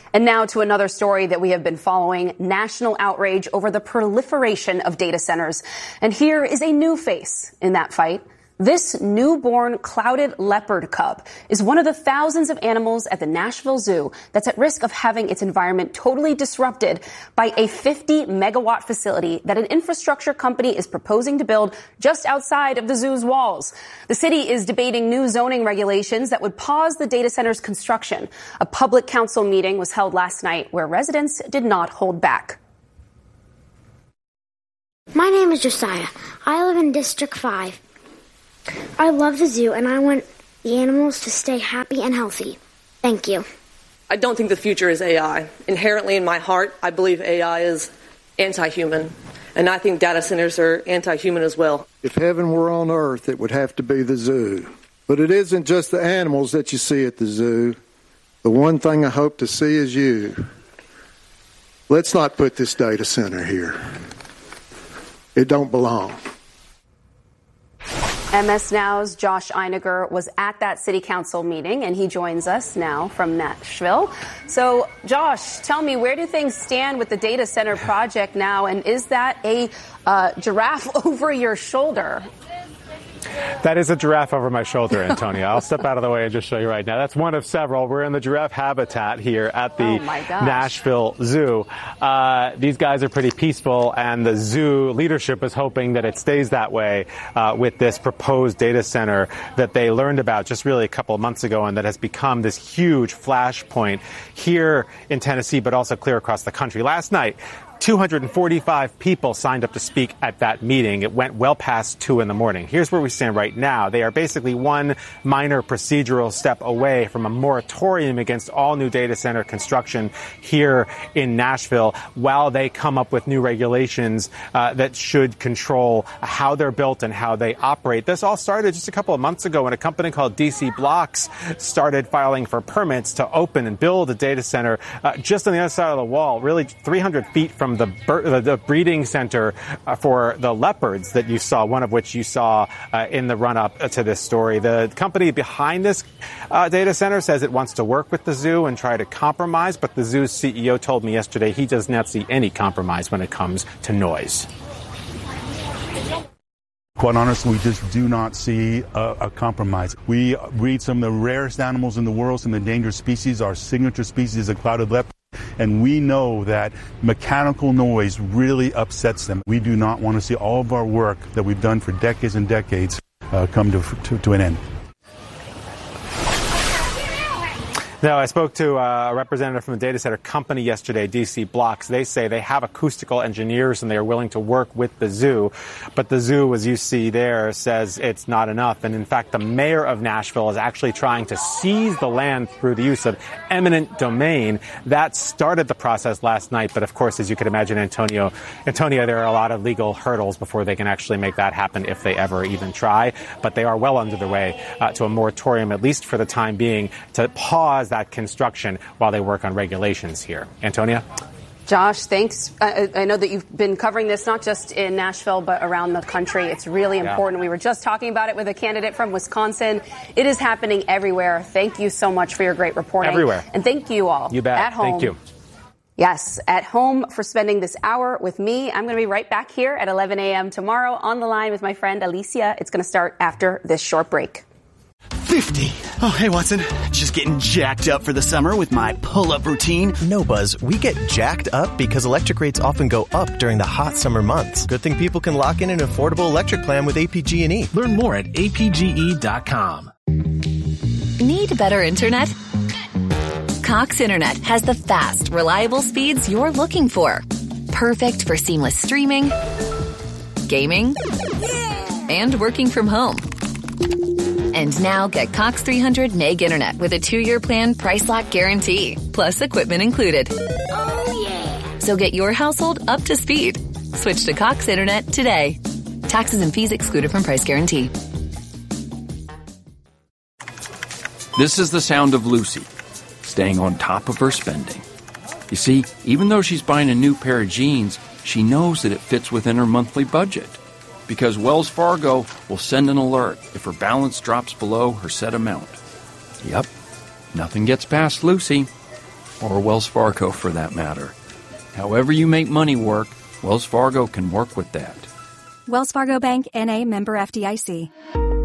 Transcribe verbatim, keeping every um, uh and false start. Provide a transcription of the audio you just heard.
And now to another story that we have been following, national outrage over the proliferation of data centers. And here is a new face in that fight. This newborn clouded leopard cub is one of the thousands of animals at the Nashville Zoo that's at risk of having its environment totally disrupted by a fifty megawatt facility that an infrastructure company is proposing to build just outside of the zoo's walls. The city is debating new zoning regulations that would pause the data center's construction. A public council meeting was held last night where residents did not hold back. My name is Josiah. I live in District five. I love the zoo, and I want the animals to stay happy and healthy. Thank you. I don't think the future is A I. Inherently in my heart, I believe A I is anti-human, and I think data centers are anti-human as well. If heaven were on earth, it would have to be the zoo. But it isn't just the animals that you see at the zoo. The one thing I hope to see is you. Let's not put this data center here. It don't belong. M S Now's Josh Einiger was at that city council meeting, and he joins us now from Nashville. So, Josh, tell me, where do things stand with the data center project now, and is that a uh, giraffe over your shoulder? That is a giraffe over my shoulder, Antonia. I'll step out of the way and just show you right now. That's one of several. We're in the giraffe habitat here at the oh Nashville Zoo. Uh, these guys are pretty peaceful, and the zoo leadership is hoping that it stays that way uh, with this proposed data center that they learned about just really a couple of months ago, and that has become this huge flashpoint here in Tennessee, but also clear across the country. Last night, two hundred forty-five people signed up to speak at that meeting. It went well past two in the morning. Here's where we stand right now. They are basically one minor procedural step away from a moratorium against all new data center construction here in Nashville while they come up with new regulations uh, that should control how they're built and how they operate. This all started just a couple of months ago when a company called D C Blocks started filing for permits to open and build a data center uh, just on the other side of the wall, really three hundred feet from the, bir- the breeding center uh, for the leopards that you saw, one of which you saw uh, in the run-up to this story. The company behind this uh, data center says it wants to work with the zoo and try to compromise, but the zoo's C E O told me yesterday he does not see any compromise when it comes to noise. Quite honestly, we just do not see a, a compromise. We breed some of the rarest animals in the world, some of the endangered species. Our signature species is a clouded leopard. And we know that mechanical noise really upsets them. We do not want to see all of our work that we've done for decades and decades uh, come to, to, to an end. Now, I spoke to a representative from a data center company yesterday, D C Blocks. They say they have acoustical engineers and they are willing to work with the zoo. But the zoo, as you see there, says it's not enough. And in fact, the mayor of Nashville is actually trying to seize the land through the use of eminent domain. That started the process last night. But of course, as you can imagine, Antonio, Antonia, there are a lot of legal hurdles before they can actually make that happen if they ever even try. But they are well under the way uh, to a moratorium, at least for the time being, to pause that construction while they work on regulations here. Antonia? Josh, thanks. I, I know that you've been covering this not just in Nashville, but around the country. It's really important. Yeah. We were just talking about it with a candidate from Wisconsin. It is happening everywhere. Thank you so much for your great reporting. Everywhere. And thank you all. You bet. At home. Thank you. Yes, at home for spending this hour with me. I'm going to be right back here at eleven a.m. tomorrow on the line with my friend Alicia. It's going to start after this short break. fifty. Oh, hey, Watson. Just getting jacked up for the summer with my pull-up routine. No, Buzz. We get jacked up because electric rates often go up during the hot summer months. Good thing people can lock in an affordable electric plan with A P G and E. Learn more at A P G E dot com. Need better internet? Cox Internet has the fast, reliable speeds you're looking for. Perfect for seamless streaming, gaming, and working from home. And now get Cox three hundred meg internet with a two-year plan price lock guarantee, plus equipment included. Oh, yeah. So get your household up to speed. Switch to Cox Internet today. Taxes and fees excluded from price guarantee. This is the sound of Lucy, staying on top of her spending. You see, even though she's buying a new pair of jeans, she knows that it fits within her monthly budget. Because Wells Fargo will send an alert if her balance drops below her set amount. Yep, nothing gets past Lucy. or Wells Fargo for that matter. However you make money work, Wells Fargo can work with that. Wells Fargo Bank, N A, member F D I C.